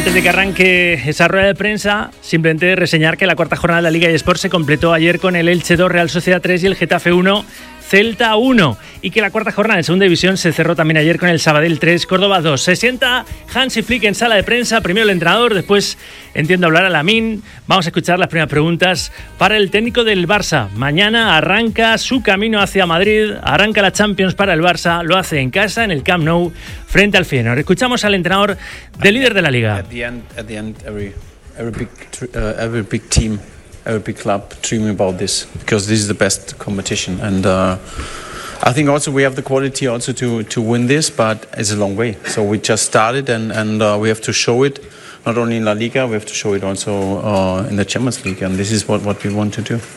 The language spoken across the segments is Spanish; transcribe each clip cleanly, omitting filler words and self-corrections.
antes de que arranque esa rueda de prensa, simplemente reseñar que la cuarta jornada de la Liga eSport se completó ayer con el Elche 2, Real Sociedad 3 y el Getafe 1, Celta 1. Y que la cuarta jornada en segunda división se cerró también ayer con el Sabadell 3, Córdoba 2. Se sienta Hansi Flick en sala de prensa, primero el entrenador, después entiendo hablar a Lamine. Vamos a escuchar las primeras preguntas para el técnico del Barça. Mañana arranca su camino hacia Madrid, arranca la Champions para el Barça, lo hace en casa, en el Camp Nou, frente al Feyenoord. Escuchamos al entrenador del líder de la Liga. At the end, every big team, every big club dreaming about this, because this is the best competition, and I think also we have the quality also to win this, but it's a long way. So we just started, and we have to show it not only in La Liga, we have to show it also in the Champions League, and this is what we want to do.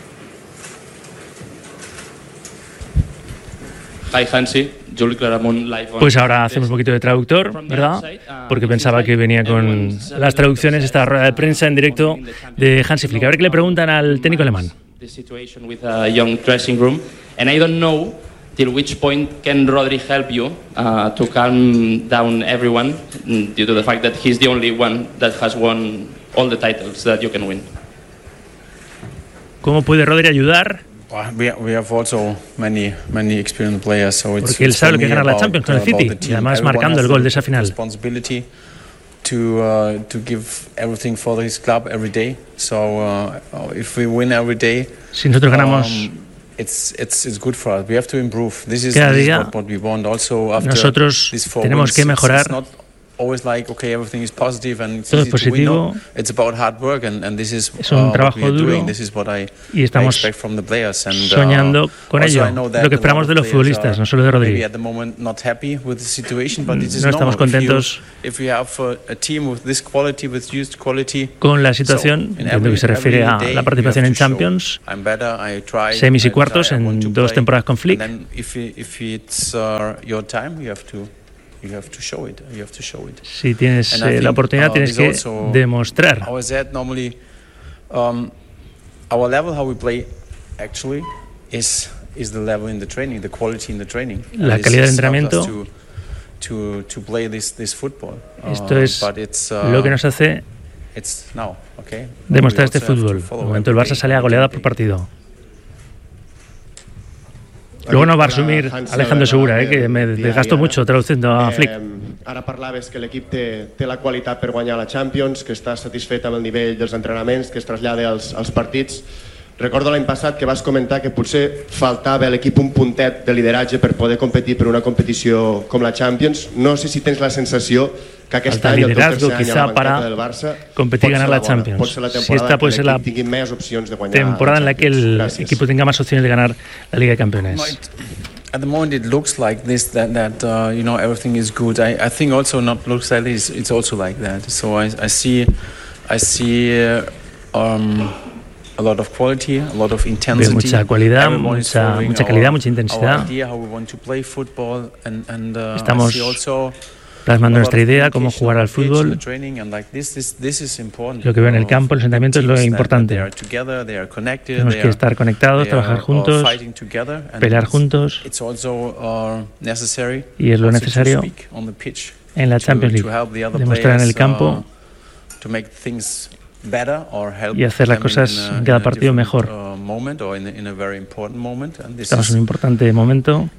Hi Hansi. Pues ahora hacemos un poquito de traductor, ¿verdad? Porque pensaba que venía con las traducciones esta rueda de prensa en directo de Hansi Flick. A ver qué le preguntan al técnico alemán. And I don't know till which point can Rodri help you to calm down everyone due to the fact that he's the only one that has won all the titles that you can win. ¿Cómo puede Rodri ayudar? We have also many experienced players, so it's porque él sabe lo que gana la Champions con el City y además marcando el gol de esa final. Responsibility to give everything for his club every day. So if we win every day, si nosotros ganamos, it's good for us. We have to improve. This is what we want. Also after nosotros tenemos que mejorar. Always like, okay, everything is positive and it's todo easy positivo. To win. No, it's about hard work and this is un trabajo what we are duro doing. This is what I expect from the players. And soñando con ello, lo que esperamos de los futbolistas, no solo de Rodri. At the moment not happy with the situation, but this is no estamos contentos if you have a team with this quality, with used quality, con la situación, entiendo que se refiere a la participación en Champions, semis y cuartos en 2 temporadas con Flick. If it's your time, you have to show it. Si tienes la oportunidad, tienes que demostrar. I said normally, our level, how we play, actually, is the level in the training, the quality in the training. La calidad de entrenamiento. To play this football. Esto es lo que nos hace demostrar este fútbol. En el momento el Barça sale a goleada por partido. Luego nos va a resumir Alejandro Segura, que me desgastó mucho traduciendo a Flick. Ara parlaves que l'equip té la qualitat per guanyar la Champions, que està satisfet amb el nivell dels entrenaments, que es trasllada als partits. Recordo l'any passat que vas comentar que potser faltava a l'equip un puntet de lideratge per poder competir per una competició com la Champions. No sé si tens la sensació que aquest any, el teu tercer any a la banqueta del Barça, competir y ganar la Champions. Si esta puede ser la temporada en la que el equipo tenga más opciones de ganar la Liga de Campeones. At the moment it looks like this, that you know, everything is good. I think also not looks like this, it's also like that. So I see a lot of quality, a lot of intensity. Mucha cualidad, mucha calidad, mucha intensidad. Estamos plasmando nuestra idea, cómo jugar al fútbol. Lo que veo en el campo, los entrenamientos es lo importante. Tenemos que estar conectados, trabajar juntos, pelear juntos. Y es lo necesario en la Champions League, demostrar en el campo y hacer las cosas en cada partido mejor. Estamos en un importante momento.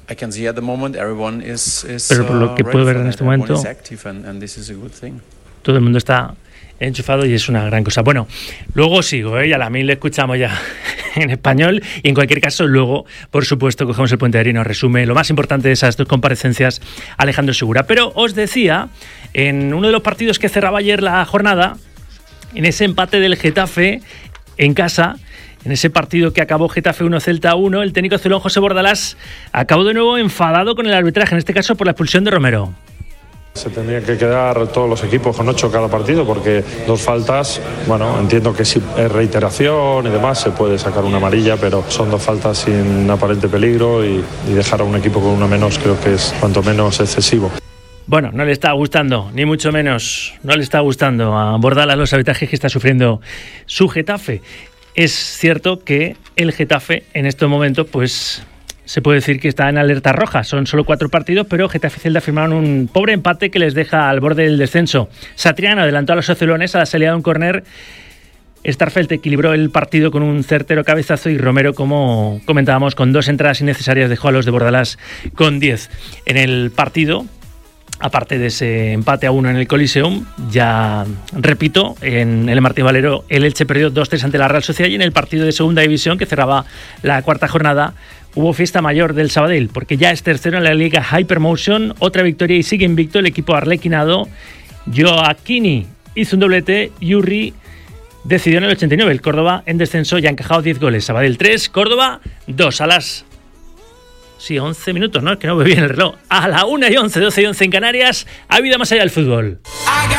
Pero por lo que puedo ver en este momento, todo el mundo está enchufado y es una gran cosa. Bueno, luego sigo, y a la mil le escuchamos ya en español y en cualquier caso luego, por supuesto, cogemos el puente aéreo y nos resume lo más importante de esas 2 comparecencias Alejandro Segura. Pero os decía, en uno de los partidos que cerraba ayer la jornada, en ese empate del Getafe en casa, en ese partido que acabó Getafe 1, Celta 1, el técnico celón José Bordalás acabó de nuevo enfadado con el arbitraje, en este caso por la expulsión de Romero. Se tendrían que quedar todos los equipos con 8 cada partido porque 2 faltas, bueno, entiendo que si es reiteración y demás se puede sacar una amarilla, pero son 2 faltas sin aparente peligro y dejar a un equipo con una menos creo que es cuanto menos excesivo. Bueno, no le está gustando, ni mucho menos, no le está gustando a Bordalás los arbitrajes que está sufriendo su Getafe. Es cierto que el Getafe en estos momentos pues se puede decir que está en alerta roja. Son solo 4 partidos, pero Getafe y Celta firmaron un pobre empate que les deja al borde del descenso. Satriano adelantó a los sociolones a la salida de un córner. Starfelt equilibró el partido con un certero cabezazo y Romero, como comentábamos, con 2 entradas innecesarias dejó a los de Bordalás con 10. En el partido, aparte de ese empate a 1 en el Coliseum, ya repito, en el Martín Valero el Elche perdió 2-3 ante la Real Sociedad, y en el partido de segunda división que cerraba la cuarta jornada hubo fiesta mayor del Sabadell, porque ya es tercero en la Liga Hypermotion, otra victoria y sigue invicto el equipo arlequinado. Joaquini hizo un doblete y Urri decidió en el 89. El Córdoba en descenso ya ha encajado 10 goles. Sabadell 3, Córdoba 2. A las 11 minutos, ¿no? Es que no ve bien el reloj. A la 1:11, 12:11 en Canarias. Ha habido más allá del fútbol.